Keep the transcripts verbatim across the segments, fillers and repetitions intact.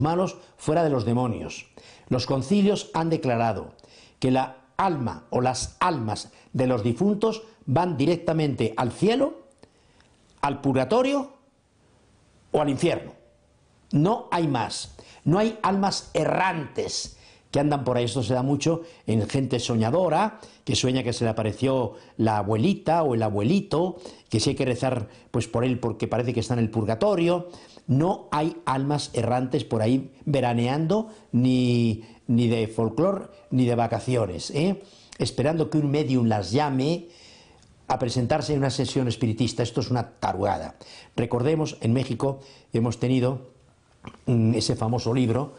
humanos fuera de los demonios. Los concilios han declarado que la alma o las almas de los difuntos van directamente al cielo, al purgatorio o al infierno. No hay más. No hay almas errantes que andan por ahí. Esto se da mucho en gente soñadora, que sueña que se le apareció la abuelita o el abuelito, que si hay que rezar pues por él porque parece que está en el purgatorio. No hay almas errantes por ahí veraneando, ni, ni de folclore, ni de vacaciones, ¿eh? esperando que un medium las llame a presentarse en una sesión espiritista. Esto es una tarugada. Recordemos, en México hemos tenido ese famoso libro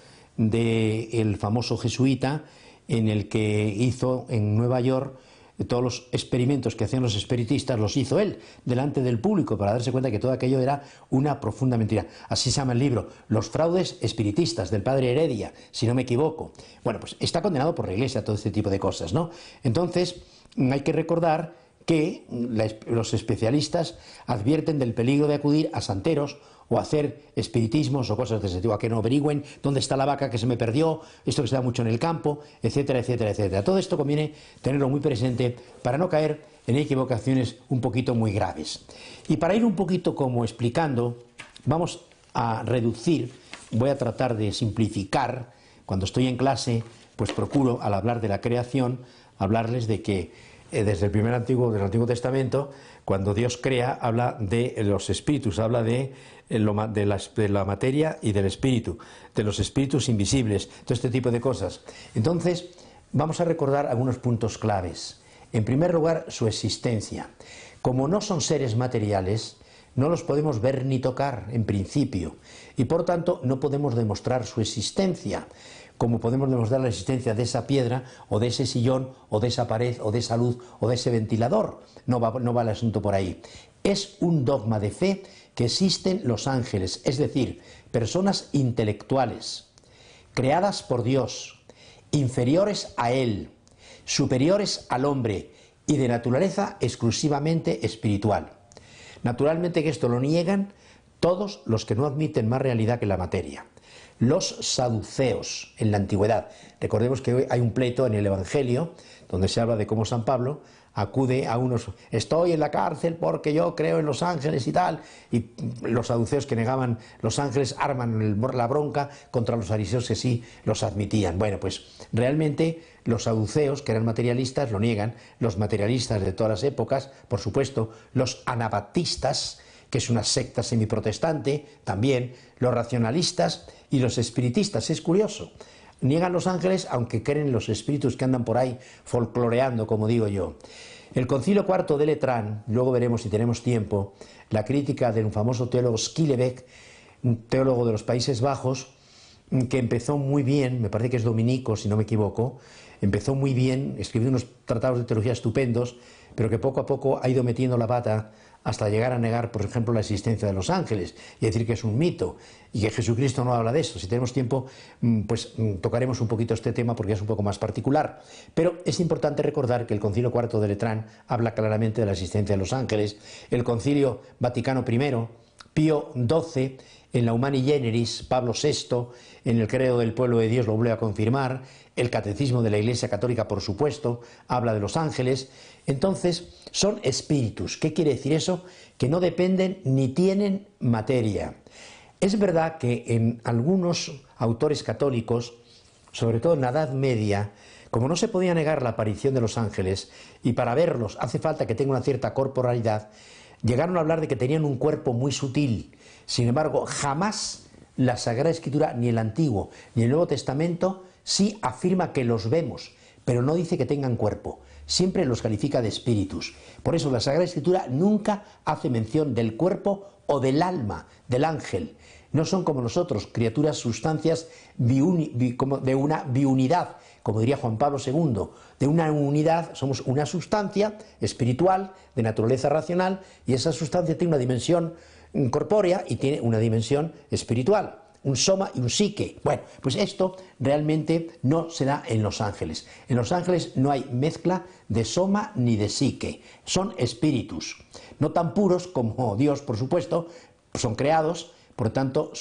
del famoso jesuita, en el que hizo en Nueva York todos los experimentos que hacían los espiritistas, los hizo él delante del público para darse cuenta que todo aquello era una profunda mentira. Así se llama el libro, Los fraudes espiritistas, del padre Heredia, si no me equivoco. Bueno, pues está condenado por la Iglesia todo este tipo de cosas, ¿no? Entonces hay que recordar que los especialistas advierten del peligro de acudir a santeros o hacer espiritismos o cosas de ese tipo, a que no averigüen dónde está la vaca que se me perdió, esto que se da mucho en el campo, etcétera, etcétera, etcétera. Todo esto conviene tenerlo muy presente para no caer en equivocaciones un poquito muy graves. Y para ir un poquito como explicando, vamos a reducir, voy a tratar de simplificar. Cuando estoy en clase, pues procuro, al hablar de la creación, hablarles de que desde el primer antiguo, del Antiguo Testamento, cuando Dios crea, habla de los espíritus, habla de, lo, de, la, de la materia y del espíritu, de los espíritus invisibles, todo este tipo de cosas. Entonces, vamos a recordar algunos puntos claves. En primer lugar, su existencia. Como no son seres materiales, no los podemos ver ni tocar, en principio, y por tanto no podemos demostrar su existencia, como podemos demostrar la existencia de esa piedra, o de ese sillón, o de esa pared, o de esa luz, o de ese ventilador. No va, no va el asunto por ahí. Es un dogma de fe que existen los ángeles, es decir, personas intelectuales, creadas por Dios, inferiores a Él, superiores al hombre y de naturaleza exclusivamente espiritual. Naturalmente que esto lo niegan todos los que no admiten más realidad que la materia. Los saduceos en la antigüedad. Recordemos que hoy hay un pleito en el Evangelio donde se habla de cómo San Pablo acude a unos, estoy en la cárcel porque yo creo en los ángeles y tal, y los saduceos que negaban los ángeles arman el, la bronca contra los fariseos que sí los admitían. Bueno, pues realmente los saduceos, que eran materialistas, lo niegan. Los materialistas de todas las épocas, por supuesto, los anabaptistas, que es una secta semiprotestante, también, los racionalistas y los espiritistas. Es curioso, niegan los ángeles aunque creen en los espíritus que andan por ahí folcloreando, como digo yo. El Concilio Cuarto de Letrán, luego veremos si tenemos tiempo, la crítica de un famoso teólogo Schillebeeck, un teólogo de los Países Bajos, que empezó muy bien, me parece que es dominico si no me equivoco, empezó muy bien, escribió unos tratados de teología estupendos, pero que poco a poco ha ido metiendo la pata hasta llegar a negar, por ejemplo, la existencia de los ángeles y decir que es un mito y que Jesucristo no habla de eso. Si tenemos tiempo, pues tocaremos un poquito este tema porque es un poco más particular. Pero es importante recordar que el Concilio Cuarto de Letrán habla claramente de la existencia de los ángeles. El Concilio Vaticano primero, Pío doce, en la Humani Generis, Pablo sexto, en el Credo del Pueblo de Dios lo vuelve a confirmar, el Catecismo de la Iglesia Católica, por supuesto, habla de los ángeles. Entonces, son espíritus. ¿Qué quiere decir eso? Que no dependen ni tienen materia. Es verdad que en algunos autores católicos, sobre todo en la Edad Media, como no se podía negar la aparición de los ángeles, y para verlos hace falta que tengan una cierta corporalidad, llegaron a hablar de que tenían un cuerpo muy sutil. Sin embargo, jamás la Sagrada Escritura, ni el Antiguo ni el Nuevo Testamento, sí afirma que los vemos, pero no dice que tengan cuerpo. Siempre los califica de espíritus. Por eso la Sagrada Escritura nunca hace mención del cuerpo o del alma del ángel. No son como nosotros, criaturas, sustancias biuni, bi, como de una biunidad, como diría Juan Pablo segundo, de una unidad. Somos una sustancia espiritual de naturaleza racional, y esa sustancia tiene una dimensión corpórea y tiene una dimensión espiritual, un soma y un psique. Bueno, pues esto realmente no se da en los ángeles. En los ángeles no hay mezcla de soma ni de psique, son espíritus, no tan puros como Dios, por supuesto, son creados, por lo tanto son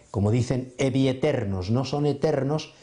como dicen, evieternos, no son eternos,